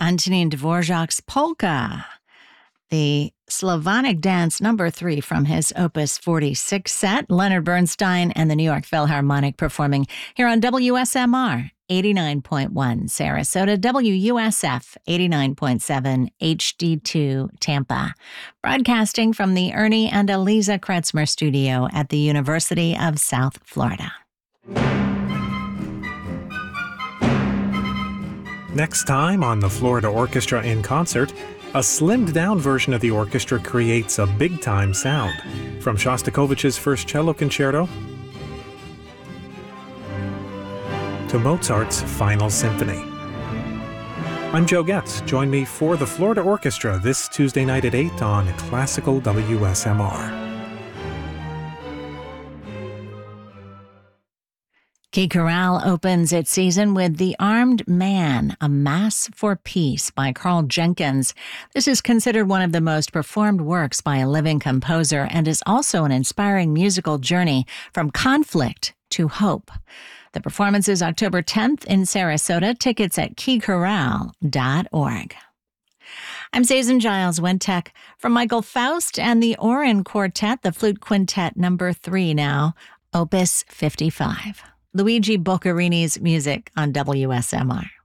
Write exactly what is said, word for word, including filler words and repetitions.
Antonin Dvorak's Polka, the Slavonic Dance number three from his Opus forty-six set. Leonard Bernstein and the New York Philharmonic performing here on W S M R eighty-nine point one Sarasota, W U S F eighty-nine point seven H D two Tampa. Broadcasting from the Ernie and Eliza Kretzmer studio at the University of South Florida. Next time on the Florida Orchestra in Concert, a slimmed-down version of the orchestra creates a big-time sound. From Shostakovich's First Cello Concerto to Mozart's Final Symphony. I'm Joe Getz. Join me for the Florida Orchestra this Tuesday night at eight on Classical W S M R. Key Chorale opens its season with The Armed Man, A Mass for Peace by Carl Jenkins. This is considered one of the most performed works by a living composer and is also an inspiring musical journey from conflict to hope. The performance is October tenth in Sarasota. Tickets at key chorale dot org. I'm Susan Giles Wentech. From Michael Faust and the Orin Quartet, the Flute Quintet number three now, Opus fifty-five. Luigi Boccherini's music on W S M R.